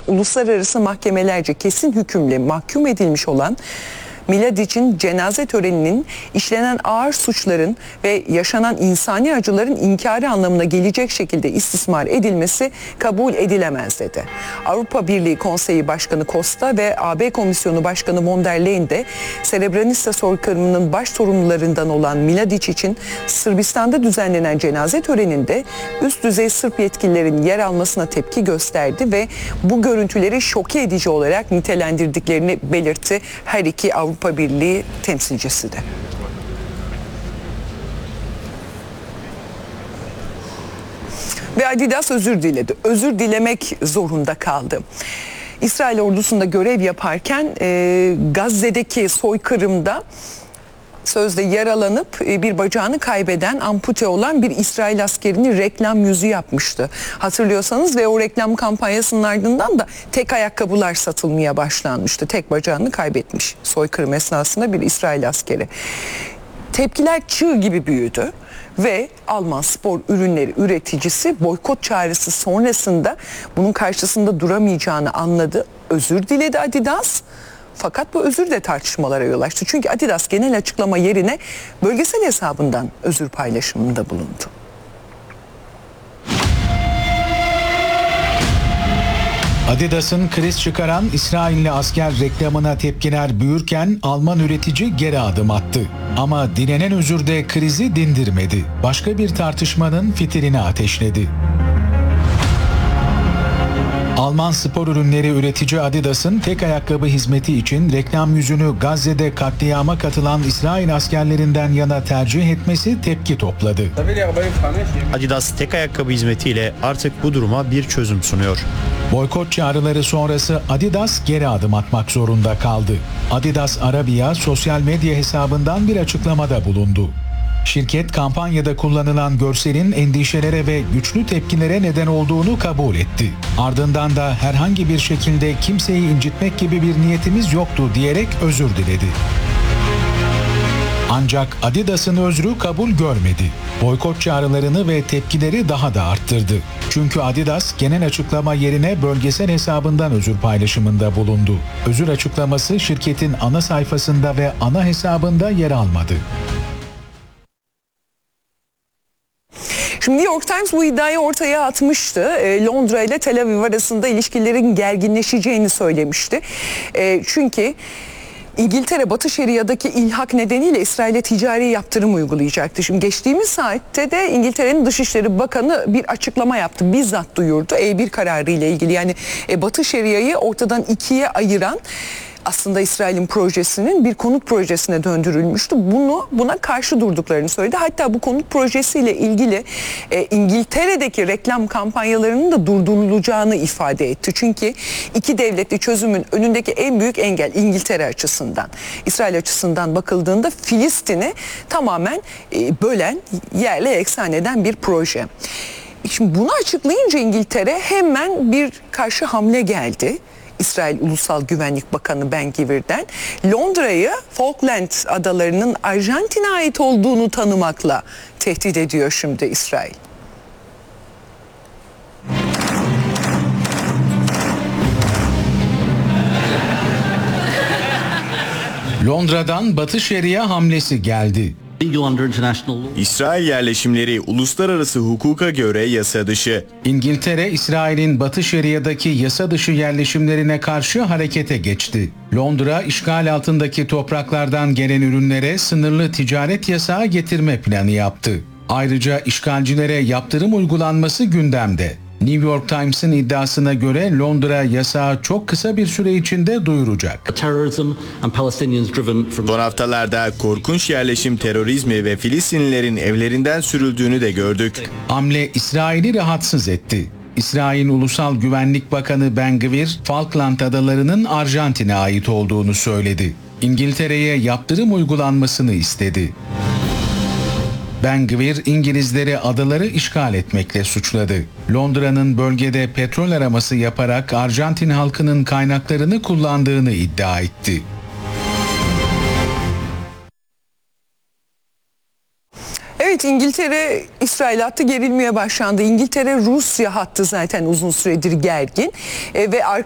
uluslararası mahkemelerce kesin hükümle mahkum edilmiş olan Mladic'in cenaze töreninin işlenen ağır suçların ve yaşanan insani acıların inkarı anlamına gelecek şekilde istismar edilmesi kabul edilemez dedi. Avrupa Birliği Konseyi Başkanı Costa ve AB Komisyonu Başkanı von der Leyen de Srebrenica soykırımının baş sorumlularından olan Mladic için Sırbistan'da düzenlenen cenaze töreninde üst düzey Sırp yetkililerin yer almasına tepki gösterdi ve bu görüntüleri şoke edici olarak nitelendirdiklerini belirtti. Her iki Avrupa Birliği temsilcisi de. Ve Adidas özür diledi. Özür dilemek zorunda kaldı. İsrail ordusunda görev yaparken Gazze'deki soykırımda sözde yaralanıp bir bacağını kaybeden, ampute olan bir İsrail askerini reklam yüzü yapmıştı. Hatırlıyorsanız ve o reklam kampanyasının ardından da tek ayakkabılar satılmaya başlanmıştı. Tek bacağını kaybetmiş soykırım esnasında bir İsrail askeri. Tepkiler çığ gibi büyüdü ve Alman spor ürünleri üreticisi boykot çağrısı sonrasında bunun karşısında duramayacağını anladı. Özür diledi Adidas. Fakat bu özür de tartışmalara yol açtı. Çünkü Adidas genel açıklama yerine bölgesel hesabından özür paylaşımında bulundu. Adidas'ın kriz çıkaran İsrailli asker reklamına tepkiler büyürken Alman üretici geri adım attı. Ama dilenen özür de krizi dindirmedi. Başka bir tartışmanın fitilini ateşledi. Alman spor ürünleri üretici Adidas'ın tek ayakkabı hizmeti için reklam yüzünü Gazze'de katliama katılan İsrail askerlerinden yana tercih etmesi tepki topladı. Adidas tek ayakkabı hizmetiyle artık bu duruma bir çözüm sunuyor. Boykot çağrıları sonrası Adidas geri adım atmak zorunda kaldı. Adidas Arabia sosyal medya hesabından bir açıklamada bulundu. Şirket kampanyada kullanılan görselin endişelere ve güçlü tepkilere neden olduğunu kabul etti. Ardından da herhangi bir şekilde kimseyi incitmek gibi bir niyetimiz yoktu diyerek özür diledi. Ancak Adidas'ın özrü kabul görmedi. Boykot çağrılarını ve tepkileri daha da arttırdı. Çünkü Adidas genel açıklama yerine bölgesel hesabından özür paylaşımında bulundu. Özür açıklaması şirketin ana sayfasında ve ana hesabında yer almadı. Şimdi New York Times bu iddiayı ortaya atmıştı. Londra ile Tel Aviv arasında ilişkilerin gerginleşeceğini söylemişti. Çünkü İngiltere Batı Şeria'daki ilhak nedeniyle İsrail'e ticari yaptırım uygulayacaktı. Şimdi geçtiğimiz saatte de İngiltere'nin Dışişleri Bakanı bir açıklama yaptı. Bizzat duyurdu. E1 kararı ile ilgili, yani Batı Şeria'yı ortadan ikiye ayıran aslında İsrail'in projesinin bir konut projesine döndürülmüştü. Buna karşı durduklarını söyledi. Hatta bu konut projesiyle ilgili İngiltere'deki reklam kampanyalarının da durdurulacağını ifade etti. Çünkü iki devletli çözümün önündeki en büyük engel İngiltere açısından, İsrail açısından bakıldığında Filistin'i tamamen bölen, yerle yeksan eden bir proje. Şimdi bunu açıklayınca İngiltere hemen bir karşı hamle geldi. İsrail Ulusal Güvenlik Bakanı Ben Gvir'den Londra'yı Falkland Adaları'nın Arjantin'e ait olduğunu tanımakla tehdit ediyor şimdi İsrail. Londra'dan Batı Şeria hamlesi geldi. İsrail yerleşimleri uluslararası hukuka göre yasa dışı. İngiltere, İsrail'in Batı Şeria'daki yasa dışı yerleşimlerine karşı harekete geçti. Londra, işgal altındaki topraklardan gelen ürünlere sınırlı ticaret yasağı getirme planı yaptı. Ayrıca işgalcilere yaptırım uygulanması gündemde. New York Times'ın iddiasına göre Londra yasağı çok kısa bir süre içinde duyuracak. Son haftalarda korkunç yerleşim terörizmi ve Filistinlilerin evlerinden sürüldüğünü de gördük. Hamle İsrail'i rahatsız etti. İsrail Ulusal Güvenlik Bakanı Ben Gvir, Falkland Adaları'nın Arjantin'e ait olduğunu söyledi. İngiltere'ye yaptırım uygulanmasını istedi. Ben Gvir, İngilizleri adaları işgal etmekle suçladı. Londra'nın bölgede petrol araması yaparak Arjantin halkının kaynaklarını kullandığını iddia etti. Evet, İngiltere-İsrail hattı gerilmeye başlandı. İngiltere-Rusya hattı zaten uzun süredir gergin ve